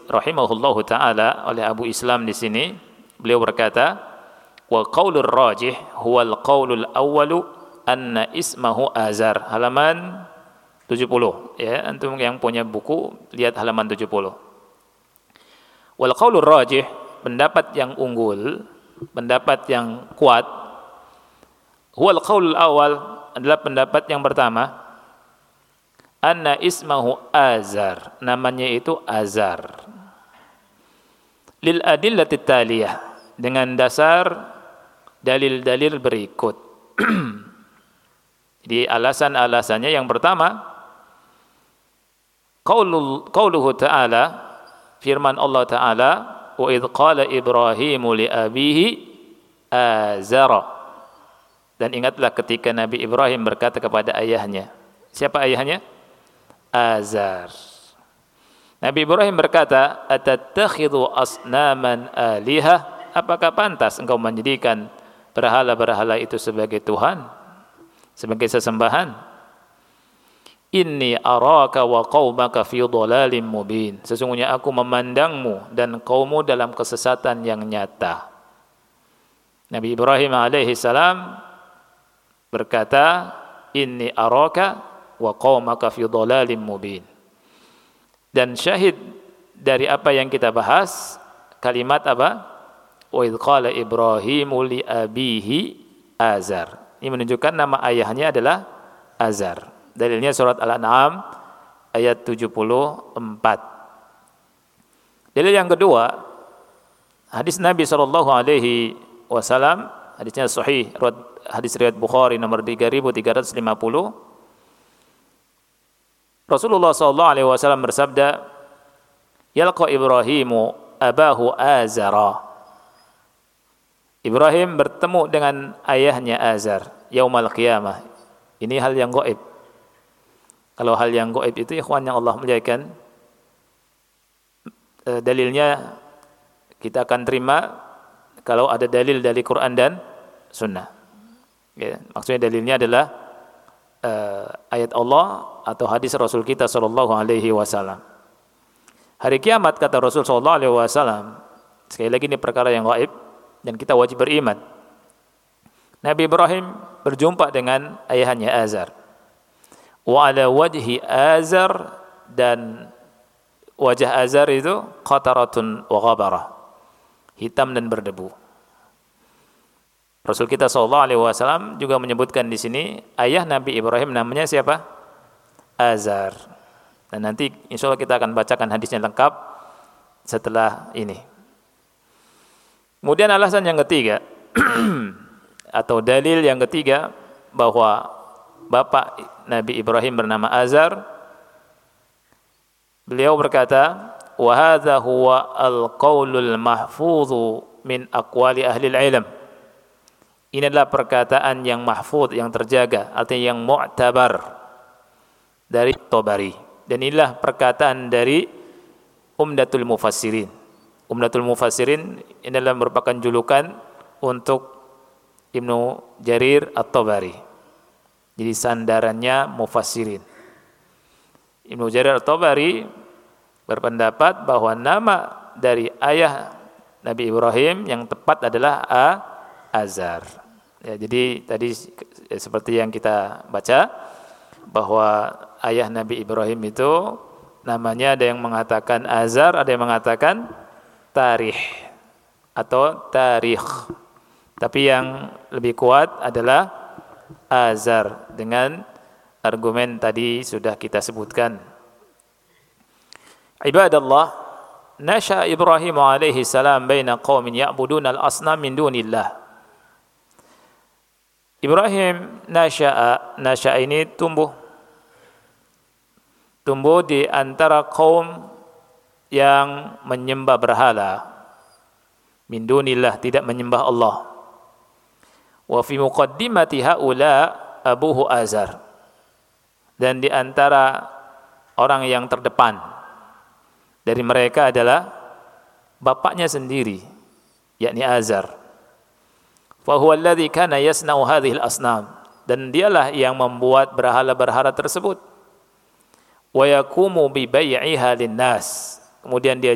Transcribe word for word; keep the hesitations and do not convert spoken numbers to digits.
rahimahullahu taala oleh Abu Islam di sini, beliau berkata, wa qaulur rajih huwal qaulul awwalu anna ismahu Azar. Halaman tujuh puluh, ya, antum yang punya buku lihat halaman tujuh puluh. Wal qaulur rajih, pendapat yang unggul, pendapat yang kuat, huwal qaulul awal, adalah pendapat yang pertama, anna ismahu Azar, namanya itu Azar. Lil adillati taliyah, dengan dasar dalil-dalil berikut. Jadi alasan-alasannya yang pertama, qaulul qauluhu ta'ala, firman Allah Ta'ala, wa idh qala Ibrahimu li abihi Azara. Dan ingatlah ketika Nabi Ibrahim berkata kepada ayahnya. Siapa ayahnya? Azar. Nabi Ibrahim berkata, atattakhidhu asnaman alihah, apakah pantas engkau menjadikan berhala-berhala itu sebagai Tuhan, sebagai sesembahan? Inni araka wa qaumaka fi dhalalim mubin, sesungguhnya aku memandangmu dan kaummu dalam kesesatan yang nyata. Nabi Ibrahim alaihi salam berkata, inni araka wa qaumaka fi dhalalim mubin. Dan syahid dari apa yang kita bahas, kalimat apa? Wa idh qala Ibrahimu li abihi Azar. Ini menunjukkan nama ayahnya adalah Azar. Dalilnya surat Al-An'am ayat tujuh puluh empat. Dalil yang kedua, hadis Nabi sallallahu alaihi wasallam, hadisnya sahih, hadis riwayat Bukhari nomor tiga ribu tiga ratus lima puluh. Rasulullah sallallahu alaihi wasallam bersabda, yalqa Ibrahimu abahu Azara. Ibrahim bertemu dengan ayahnya Azar yaumal qiyamah. Ini hal yang gaib. Kalau hal yang gaib itu, ikhwan yang Allah muliakan, e, dalilnya kita akan terima kalau ada dalil dari Quran dan Sunnah. Ya, maksudnya dalilnya adalah e, ayat Allah atau hadis Rasul kita sallallahu alaihi wasallam. Hari kiamat, kata Rasul sallallahu alaihi wasallam, sekali lagi ini perkara yang gaib dan kita wajib beriman. Nabi Ibrahim berjumpa dengan ayahnya Azar. Wa ala wajhi Azar, dan wajah Azar itu qataratun wa ghabarah, hitam dan berdebu. Rasul kita sallallahu alaihi wasallam juga menyebutkan di sini ayah Nabi Ibrahim namanya siapa? Azar. Dan nanti insyaallah kita akan bacakan hadisnya lengkap setelah ini. Kemudian alasan yang ketiga atau dalil yang ketiga bahwa bapak Nabi Ibrahim bernama Azar, beliau berkata, wa hadza huwa al-qaulul mahfudhu min aqwali ahli al-ilm. Ini adalah perkataan yang mahfuz, yang terjaga, artinya yang mu'tabar dari Tabari. Dan inilah perkataan dari Umdatul Mufassirin. Umdatul Mufassirin ini adalah merupakan julukan untuk Ibnu Jarir At-Tabari. Jadi sandarannya mufassirin. Ibnu Jarir At-Tabari berpendapat bahwa nama dari ayah Nabi Ibrahim yang tepat adalah A, Azar. Ya, jadi tadi seperti yang kita baca bahwa ayah Nabi Ibrahim itu namanya ada yang mengatakan Azar, ada yang mengatakan Tarikh atau Tarikh. Tapi yang lebih kuat adalah Azar, dengan argumen tadi sudah kita sebutkan. Ibadallah, nasha Ibrahim alaihi salam baina qaumin ya'buduna al-asnam min dunillah. Ibrahim nasha'a, nasha ini tumbuh. Tumbuh di antara kaum yang menyembah berhala. Min dunillah, tidak menyembah Allah. Wa fi muqaddimati haula abuhu Azar, dan di antara orang yang terdepan dari mereka adalah bapaknya sendiri, yakni Azar. Fa huwa alladhi kana yasna'u hadhihi al-asnam, dan dialah yang membuat berhala-berhala tersebut. Wa yaqumu bi bai'iha lin-nas, kemudian dia